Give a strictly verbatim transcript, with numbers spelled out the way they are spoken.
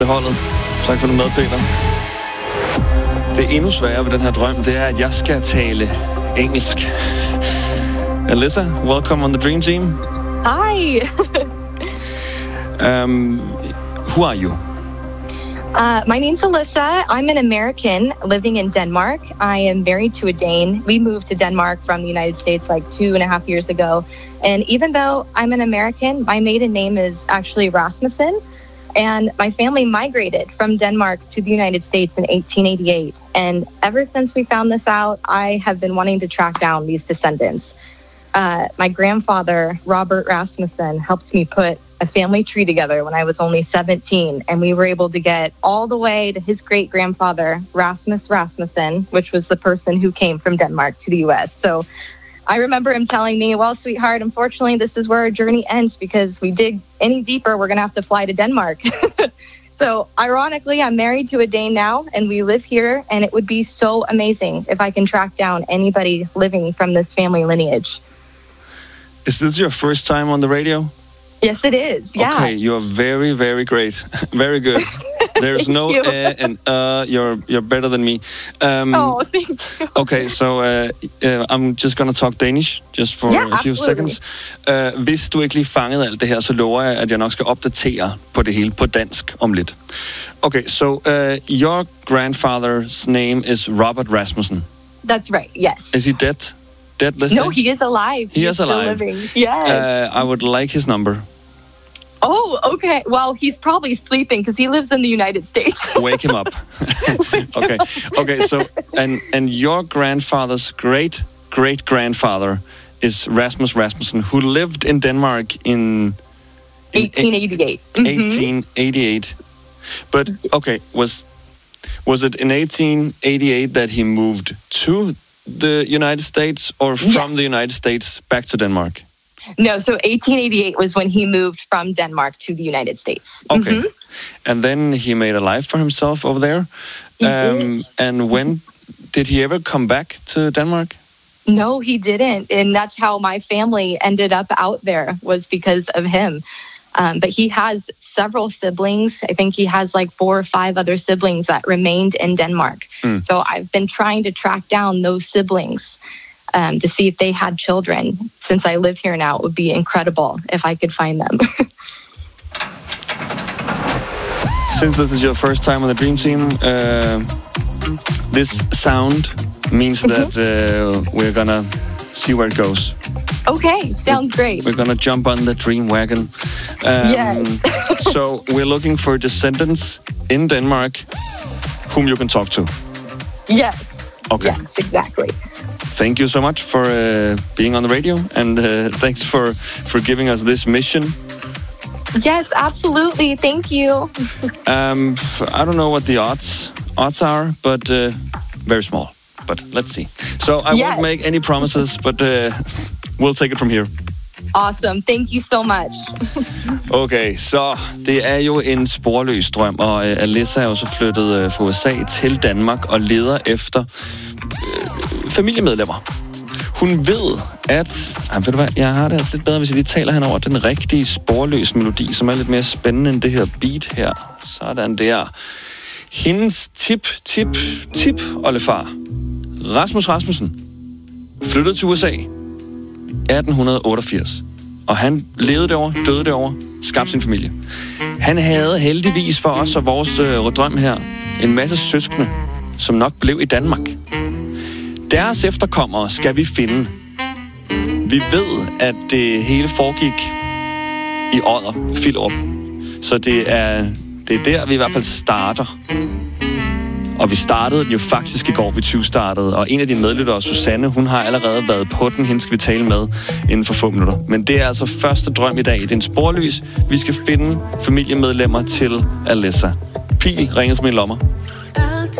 til holdet. Tak for du med, Peter. Det endnu sværere ved den her drøm, det er, at jeg skal tale engelsk. Alyssa, welcome on the Dream Team. Hi. um, who are you? Uh, my name's Alyssa. I'm an American living in Denmark. I am married to a Dane. We moved to Denmark from the United States like two and a half years ago. And even though I'm an American, my maiden name is actually Rasmussen. And my family migrated from Denmark to the United States in eighteen eighty-eight. And ever since we found this out, I have been wanting to track down these descendants. Uh, my grandfather, Robert Rasmussen, helped me put a family tree together when I was only seventeen, and we were able to get all the way to his great-grandfather, Rasmus Rasmussen, which was the person who came from Denmark to the U S. So I remember him telling me, well, sweetheart, unfortunately, this is where our journey ends because we dig any deeper, we're going to have to fly to Denmark. So ironically, I'm married to a Dane now, and we live here, and it would be so amazing if I can track down anybody living from this family lineage. Is this your first time on the radio? Yes, it is. Yeah. Okay, you're very, very great. Very good. There's no you. uh and uh. You're you're better than me. Um, oh, thank you. Okay, so uh, uh, I'm just gonna talk Danish just for yeah, a few absolutely. seconds. Uh, hvis du ikke lige fangede alt det her, så lover jeg, at jeg nok skal opdatere på det hele på dansk om lidt. Okay, so uh, your grandfather's name is Robert Rasmussen. That's right. Yes. Is he dead? Dead this No, day? he is alive. He He's is alive. Still living. Yes. Uh, I would like his number. Oh, okay. Well, he's probably sleeping because he lives in the United States. Wake him up. okay. Okay. So, and and your grandfather's great great grandfather is Rasmus Rasmussen, who lived in Denmark in, in eighteen eighty-eight. eighteen eighty-eight. But okay, was was it in eighteen eighty-eight that he moved to the United States, or from yes. the United States back to Denmark? No, so eighteen eighty-eight was when he moved from Denmark to the United States. Okay. Mm-hmm. And then he made a life for himself over there. He um, did. And when did he ever come back to Denmark? No, he didn't. And that's how my family ended up out there, was because of him. Um, but he has several siblings. I think he has like four or five other siblings that remained in Denmark. Mm. So I've been trying to track down those siblings um, to see if they had children. Since I live here now, it would be incredible if I could find them. Since this is your first time on the Dream Team, uh, this sound means mm-hmm. that uh, we're gonna see where it goes. Okay, sounds great. We're gonna jump on the dream wagon. Um, yes. So we're looking for descendants in Denmark whom you can talk to. Yes. Okay. Yes, exactly. Thank you so much for uh, being on the radio, and uh, thanks for, for giving us this mission. Yes, absolutely. Thank you. um, I don't know what the odds odds are, but uh, very small. But let's see. So I yes. won't make any promises, but uh, we'll take it from here. Awesome. Thank you so much. Okay, så det er jo en sporløs drøm, og uh, Alyssa er jo så flyttet uh, fra U S A til Danmark og leder efter uh, familiemedlemmer. Hun ved, at... Ej, ved du hvad, jeg har det altså lidt bedre, hvis jeg lige taler hen over den rigtige sporløse melodi, som er lidt mere spændende end det her beat her. Sådan der. Hendes tip, tip, tip, oldefar, Rasmus Rasmussen, flyttede til U S A atten otteogfirs. Og han levede derovre, døde derovre, skabte sin familie. Han havde heldigvis for os og vores øh, drøm her en masse søskende, som nok blev i Danmark. Deres efterkommere skal vi finde. Vi ved, at det hele foregik i Odder, Filderup. Så det er, det er der, vi i hvert fald starter. Og vi startede den jo faktisk i går, vi tyve-startede. Og en af dine medlyttere, Susanne, hun har allerede været på den. Hende skal vi tale med inden for få minutter. Men det er altså første drøm i dag. Det er en sporlys. Vi skal finde familiemedlemmer til Alyssa. Pil ringede fra min lommer.